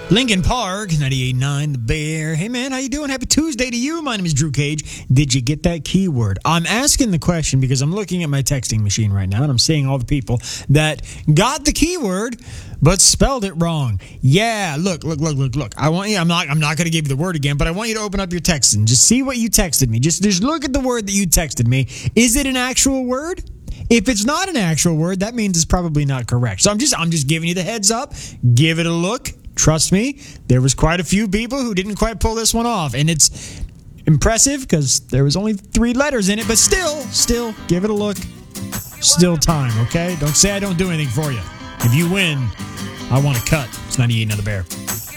Lincoln Park, 98.9 The Bear. Hey, man, how you doing? Happy Tuesday to you. My name is Drew Cage. Did you get that keyword? I'm asking the question because I'm looking at my texting machine right now, and I'm seeing all the people that got the keyword but spelled it wrong. Yeah, look. I want you. I'm not going to give you the word again, but I want you to open up your text and just see what you texted me. Just look at the word that you texted me. Is it an actual word? If it's not an actual word, that means it's probably not correct. So I'm just giving you the heads up. Give it a look. Trust me, there was quite a few people who didn't quite pull this one off. And it's impressive because there was only 3 letters in it. But still, give it a look. Still time, okay? Don't say I don't do anything for you. If you win, I want a cut. It's 98 Another Bear.